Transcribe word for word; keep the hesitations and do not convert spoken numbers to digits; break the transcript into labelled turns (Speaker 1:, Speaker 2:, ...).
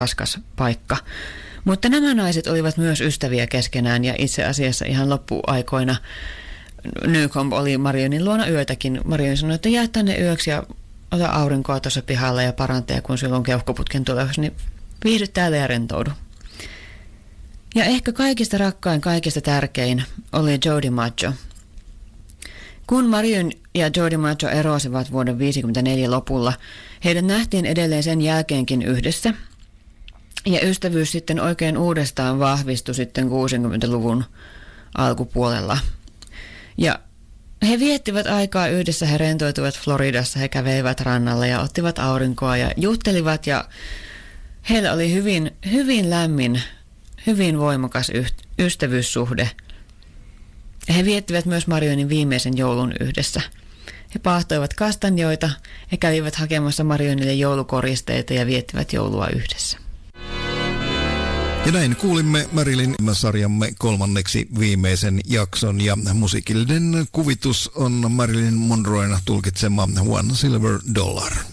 Speaker 1: raskas paikka. Mutta nämä naiset olivat myös ystäviä keskenään ja itse asiassa ihan loppuaikoina Newcomb oli Marionin luona yötäkin. Marion sanoi, että jää tänne yöksi ja ota aurinkoa tuossa pihalla ja parantaa, kun silloin keuhkoputken tulevaisuus, niin viihdy täällä ja rentoudu. Ja ehkä kaikista rakkain, kaikista tärkein oli Joe DiMaggio. Kun Marion ja Joe DiMaggio erosivat vuoden tuhatyhdeksänsataaviisikymmentäneljä lopulla, heidät nähtiin edelleen sen jälkeenkin yhdessä. Ja ystävyys sitten oikein uudestaan vahvistui sitten kuusikymmentäluvun alkupuolella. Ja he viettivät aikaa yhdessä, he rentoituivat Floridassa, he käveivät rannalla ja ottivat aurinkoa ja juttelivat ja heillä oli hyvin, hyvin lämmin, hyvin voimakas ystävyyssuhde. He viettivät myös Marionin viimeisen joulun yhdessä. He paahtoivat kastanjoita, he kävivät hakemassa Marionille joulukoristeita ja viettivät joulua yhdessä.
Speaker 2: Ja näin kuulimme Marilyn-sarjamme kolmanneksi viimeisen jakson ja musiikillinen kuvitus on Marilyn Monroen tulkitsema One Silver Dollar.